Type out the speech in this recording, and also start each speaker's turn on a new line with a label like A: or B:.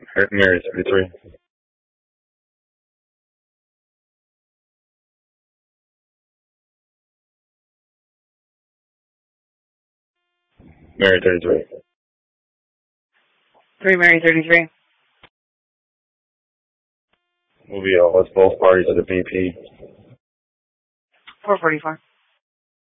A: Mary 33. Mary 33.
B: 3 Mary 33.
A: Movie, what's both parties of the BP?
B: 444.